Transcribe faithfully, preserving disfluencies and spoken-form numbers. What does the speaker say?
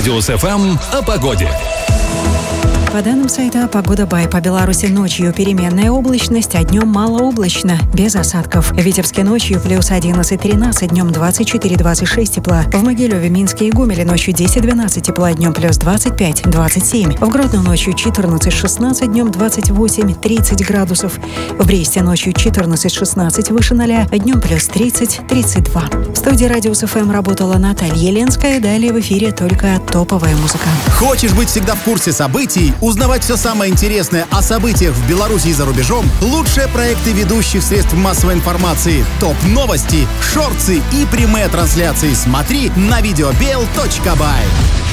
Радиус эф эм о погоде. По данным сайта «Погода Бай», по Беларуси ночью переменная облачность, а днем малооблачно, без осадков. В Витебске ночью плюс одиннадцать-тринадцать, днем двадцать четыре-двадцать шесть тепла. В Могилеве, Минске и Гомеле ночью десять-двенадцать тепла, днем плюс двадцать пять-двадцать семь. В Гродно ночью четырнадцать-шестнадцать, днем двадцать восемь-тридцать градусов. В Бресте ночью четырнадцать-шестнадцать, выше ноля, днем плюс тридцать-тридцать два. В студии Радиус эф эм работала Наталья Ленская. Далее в эфире только топовая музыка. Хочешь быть всегда в курсе событий? Узнавать все самое интересное о событиях в Беларуси и за рубежом? Лучшие проекты ведущих средств массовой информации, топ-новости, шорты и прямые трансляции смотри на видеобел точка бай.